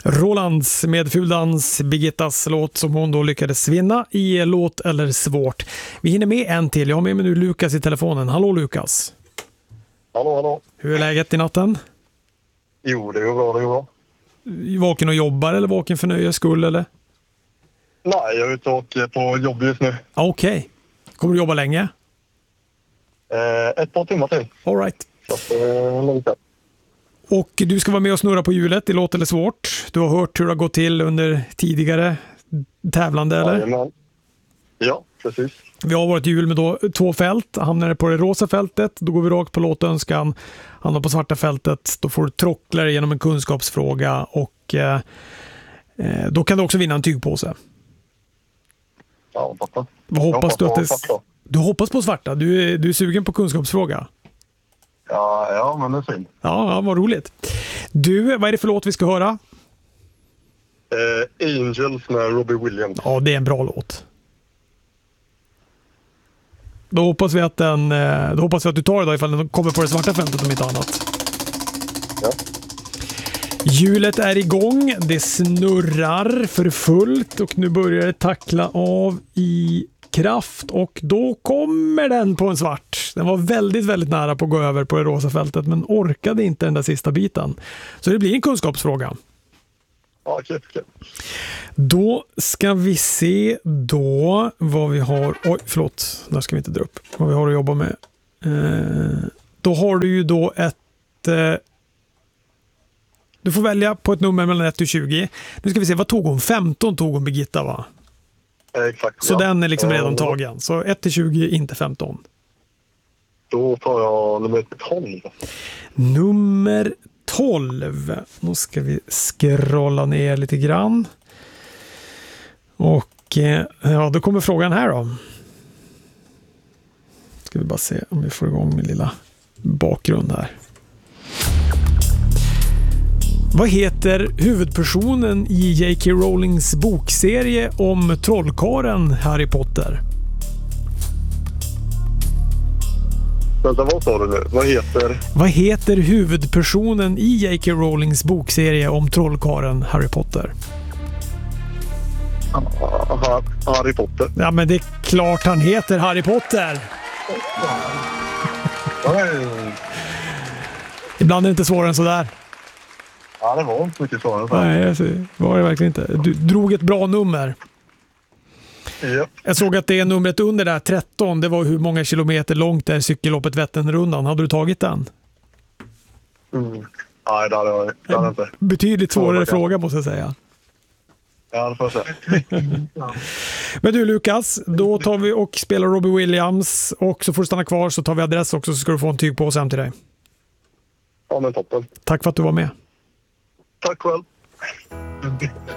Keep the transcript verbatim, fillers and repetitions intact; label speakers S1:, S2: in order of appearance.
S1: Rolands med Fuldans, Birgittas låt som hon då lyckades vinna i Låt eller svårt. Vi hinner med en till. Jag har med mig nu Lukas i telefonen. Hallå Lukas.
S2: Hallå, hallå.
S1: Hur är läget i natten?
S2: Jo, det är bra, det är bra.
S1: Vaken och jobbar eller vaken för nöjes skull eller?
S2: Nej, jag är ute och åker på jobb just nu.
S1: Okej. Okay. Kommer du jobba länge?
S2: Eh, ett par timmar till.
S1: All right.
S2: Så att, eh, långt där.
S1: Och du ska vara med och snurra på hjulet i Låt eller svårt. Du har hört hur det har gått till under tidigare tävlande eller?
S2: Jajamän. Ja, precis.
S1: Vi har varit hjul med då två fält. Hamnar det på det rosa fältet, då går vi rakt på låtönskan. Hamnar på svarta fältet, då får du trockla genom en kunskapsfråga och eh, då kan du också vinna en tygpåse.
S2: Ja, fattar.
S1: Vad hoppas
S2: hoppas
S1: du att det...
S2: svarta.
S1: Du hoppas på svarta? Du är, du är sugen på kunskapsfråga?
S2: Ja, ja, men det är fint.
S1: Ja, ja, vad roligt. Du, vad är det för låt vi ska höra?
S2: Eh, Angels med Robbie Williams.
S1: Ja, det är en bra låt. Då hoppas vi att den, då hoppas vi att du tar det då ifall den kommer på det svarta fältet om inte annat.
S2: Ja.
S1: Hjulet är igång, det snurrar för fullt och nu börjar det tackla av i kraft och då kommer den på en svart. Den var väldigt, väldigt nära på att gå över på det rosa fältet men orkade inte den där sista biten. Så det blir en kunskapsfråga.
S2: Ja, okej, okej.
S1: Då ska vi se då vad vi har. Oj, förlåt. Där ska vi inte dra upp. Vad vi har att jobba med. Eh, då har du ju då ett... Eh, du får välja på ett nummer mellan ett till tjugo. Nu ska vi se, vad tog hon? femton tog hon Birgitta, va?
S2: Eh, exakt.
S1: Så
S2: ja.
S1: den är liksom redan
S2: Eh,
S1: tagen. Så ett till tjugo, inte femton.
S2: Då tar jag nummer tolv.
S1: Nummer tolv. Nu ska vi scrolla ner lite grann. Och eh, ja, då kommer frågan här då. Ska vi bara se om vi får igång min lilla bakgrund här. Vad heter huvudpersonen i J K Rowlings bokserie om trollkarlen Harry Potter?
S2: Vänta, vad sa du nu? Vad heter...
S1: Vad heter huvudpersonen i J K Rowlings bokserie om trollkarlen Harry Potter?
S2: Aha, Harry Potter.
S1: Ja, men det är klart han heter Harry Potter.
S2: Nej.
S1: Ibland är det inte svårare än sådär.
S2: Ja, det var inte mycket svårare.
S1: Nej, alltså, var det verkligen inte. Du drog ett bra nummer.
S2: Ja.
S1: Jag såg att det är numret under där, tretton. Det var hur många kilometer långt är cykelloppet Vätternrundan. Hade du tagit den?
S2: Mm. Nej, det hade jag det hade jag inte.
S1: Betydligt svårare
S2: Fråga.
S1: fråga måste jag säga.
S2: Ja, det får jag säga. Ja.
S1: Men du Lukas, då tar vi och spelar Robbie Williams och så får du stanna kvar så tar vi adress också så ska du få en tyg på oss hem till dig.
S2: Ja, men toppen.
S1: Tack för att du var med.
S2: Tack själv.